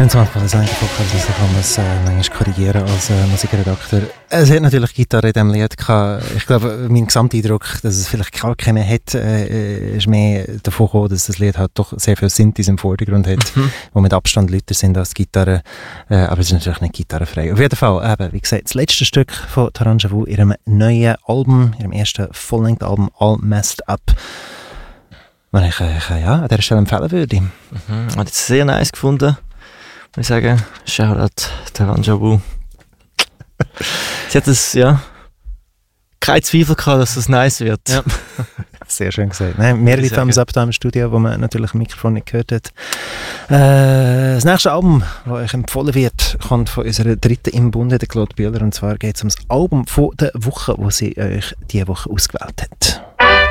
Manchmal ist eigentlich auch, also kann man es manchmal korrigieren als Musikredakteur. Es hat natürlich Gitarre in diesem Lied gehabt. Ich glaube, mein Gesamteindruck, dass es vielleicht gar keine hat, ist mehr davon gekommen, dass das Lied halt doch sehr viel Synthes im Vordergrund hat, wo mit Abstand lauter sind als Gitarre. Aber es ist natürlich nicht gitarrenfrei. Auf jeden Fall, eben, wie gesagt, das letzte Stück von Tourangeau Vu, ihrem neuen Album, ihrem ersten Full-Length-Album All Messed Up, was ich ja, an dieser Stelle empfehlen würde. Hat es sehr nice gefunden. Ich sage, Shoutout Tourangeau Vu. Sie hat es, ja, kein Zweifel gehabt, dass es nice wird. Ja. Sehr schön gesagt. Mehrere Thumbs up da im Studio, wo man natürlich im Mikrofon nicht gehört hat. Das nächste Album, das euch empfohlen wird, kommt von unserer dritten im Bunde, der Claude Bühler. Und zwar geht es um das Album von der Woche, das sie euch diese Woche ausgewählt hat.